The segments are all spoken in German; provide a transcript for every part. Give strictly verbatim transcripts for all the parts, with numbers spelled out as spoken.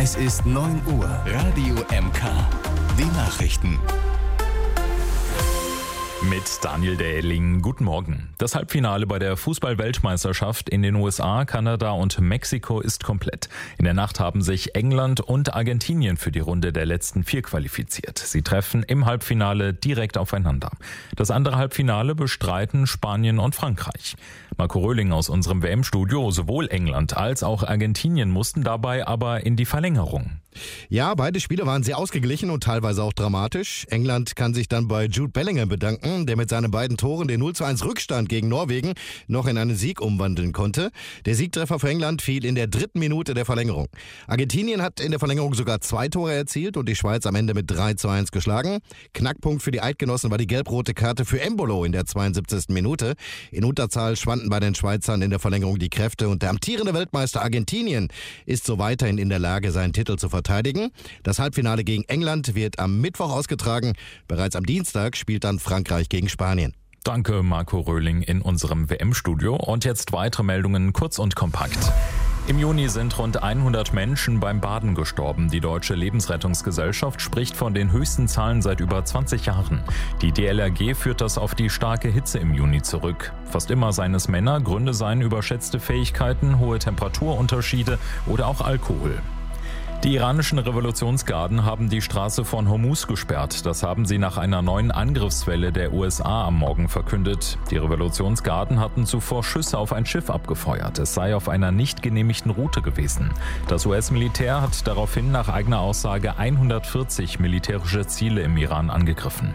Es ist neun Uhr. Radio M K. Die Nachrichten. Mit Daniel Dähling. Guten Morgen. Das Halbfinale bei der Fußball-Weltmeisterschaft in den U S A, Kanada und Mexiko ist komplett. In der Nacht haben sich England und Argentinien für die Runde der letzten vier qualifiziert. Sie treffen im Halbfinale direkt aufeinander. Das andere Halbfinale bestreiten Spanien und Frankreich. Marco Röhling aus unserem W M-Studio. Sowohl England als auch Argentinien mussten dabei aber in die Verlängerung. Ja, beide Spiele waren sehr ausgeglichen und teilweise auch dramatisch. England kann sich dann bei Jude Bellingham bedanken, der mit seinen beiden Toren den null zu eins Rückstand gegen Norwegen noch in einen Sieg umwandeln konnte. Der Siegtreffer für England fiel in der dritten Minute der Verlängerung. Argentinien hat in der Verlängerung sogar zwei Tore erzielt und die Schweiz am Ende mit drei zu eins geschlagen. Knackpunkt für die Eidgenossen war die gelb-rote Karte für Embolo in der zweiundsiebzigsten Minute. In Unterzahl schwanden bei den Schweizern in der Verlängerung die Kräfte und der amtierende Weltmeister Argentinien ist so weiterhin in der Lage, seinen Titel zu verteidigen. Das Halbfinale gegen England wird am Mittwoch ausgetragen. Bereits am Dienstag spielt dann Frankreich gegen Spanien. Danke, Marco Röhling in unserem W M-Studio. Und jetzt weitere Meldungen kurz und kompakt. Im Juni sind rund hundert Menschen beim Baden gestorben. Die Deutsche Lebensrettungsgesellschaft spricht von den höchsten Zahlen seit über zwanzig Jahren. Die D L R G führt das auf die starke Hitze im Juni zurück. Fast immer seien es Männer, Gründe seien überschätzte Fähigkeiten, hohe Temperaturunterschiede oder auch Alkohol. Die iranischen Revolutionsgarden haben die Straße von Hormuz gesperrt. Das haben sie nach einer neuen Angriffswelle der U S A am Morgen verkündet. Die Revolutionsgarden hatten zuvor Schüsse auf ein Schiff abgefeuert. Es sei auf einer nicht genehmigten Route gewesen. Das U S-Militär hat daraufhin nach eigener Aussage hundertvierzig militärische Ziele im Iran angegriffen.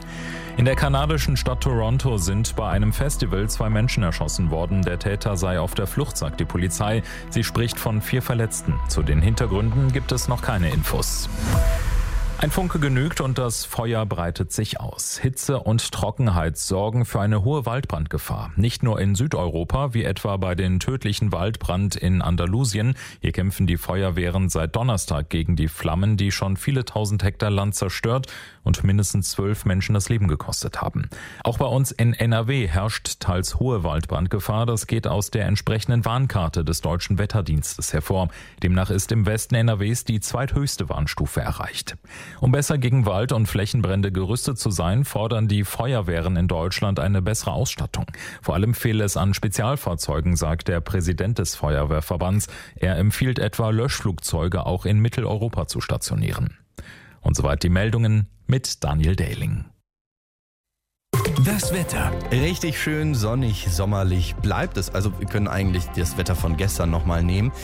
In der kanadischen Stadt Toronto sind bei einem Festival zwei Menschen erschossen worden. Der Täter sei auf der Flucht, sagt die Polizei. Sie spricht von vier Verletzten. Zu den Hintergründen gibt es noch keine Infos. Ein Funke genügt und das Feuer breitet sich aus. Hitze und Trockenheit sorgen für eine hohe Waldbrandgefahr. Nicht nur in Südeuropa, wie etwa bei den tödlichen Waldbrand in Andalusien. Hier kämpfen die Feuerwehren seit Donnerstag gegen die Flammen, die schon viele tausend Hektar Land zerstört und mindestens zwölf Menschen das Leben gekostet haben. Auch bei uns in N R W herrscht teils hohe Waldbrandgefahr. Das geht aus der entsprechenden Warnkarte des Deutschen Wetterdienstes hervor. Demnach ist im Westen N R Ws die zweithöchste Warnstufe erreicht. Um besser gegen Wald- und Flächenbrände gerüstet zu sein, fordern die Feuerwehren in Deutschland eine bessere Ausstattung. Vor allem fehle es an Spezialfahrzeugen, sagt der Präsident des Feuerwehrverbands. Er empfiehlt etwa, Löschflugzeuge auch in Mitteleuropa zu stationieren. Und soweit die Meldungen mit Daniel Dähling. Das Wetter. Richtig schön sonnig, sommerlich bleibt es. Also wir können eigentlich das Wetter von gestern nochmal nehmen.